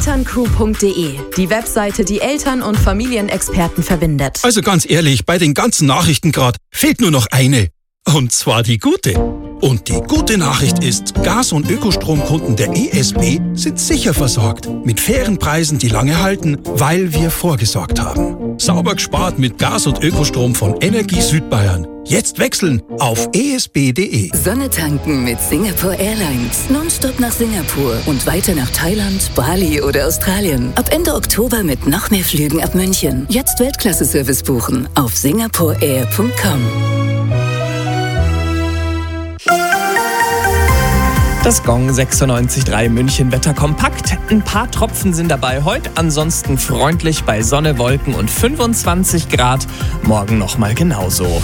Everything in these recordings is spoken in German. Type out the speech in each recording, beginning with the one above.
Elterncrew.de, die Webseite, die Eltern- und Familienexperten verbindet. Also ganz ehrlich, bei den ganzen Nachrichten gerade fehlt nur noch eine. Und zwar die gute. Und die gute Nachricht ist, Gas- und Ökostromkunden der ESB sind sicher versorgt. Mit fairen Preisen, die lange halten, weil wir vorgesorgt haben. Sauber gespart mit Gas- und Ökostrom von Energie Südbayern. Jetzt wechseln auf esb.de. Sonne tanken mit Singapore Airlines. Nonstop nach Singapur und weiter nach Thailand, Bali oder Australien. Ab Ende Oktober mit noch mehr Flügen ab München. Jetzt Weltklasse-Service buchen auf singaporeair.com. Das Gong 96.3 München Wetter kompakt. Ein paar Tropfen sind dabei heute, ansonsten freundlich bei Sonne, Wolken und 25 Grad. Morgen nochmal genauso.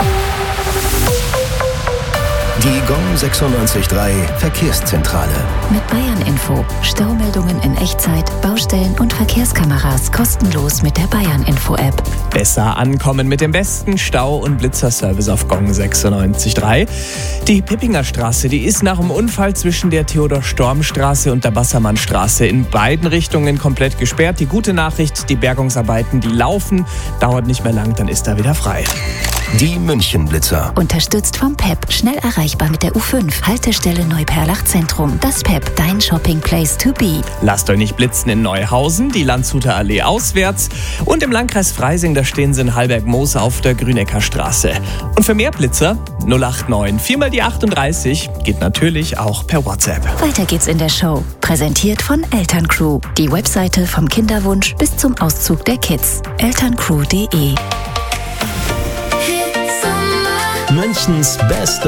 Die Gong 96.3 Verkehrszentrale. Mit Bayern Info. Staumeldungen in Echtzeit, Baustellen und Verkehrskameras kostenlos mit der Bayern Info App. Besser ankommen mit dem besten Stau- und Blitzerservice auf Gong 96.3. Die Pippinger Straße, die ist nach dem Unfall zwischen der Theodor-Storm-Straße und der Bassermann-Straße in beiden Richtungen komplett gesperrt. Die gute Nachricht, die Bergungsarbeiten, die laufen, dauert nicht mehr lang, dann ist er wieder frei. Die München-Blitzer. Unterstützt vom PEP. Schnell erreichbar mit der U5. Haltestelle Neuperlach Zentrum. Das PEP, dein Shopping Place to be. Lasst euch nicht blitzen in Neuhausen, die Landshuter Allee auswärts. Und im Landkreis Freising, da stehen sie in Hallberg-Moos auf der Grünecker Straße. Und für mehr Blitzer 089 4 mal die 38 geht natürlich auch per WhatsApp. Weiter geht's in der Show. Präsentiert von Elterncrew. Die Webseite vom Kinderwunsch bis zum Auszug der Kids. Elterncrew.de. Münchens Beste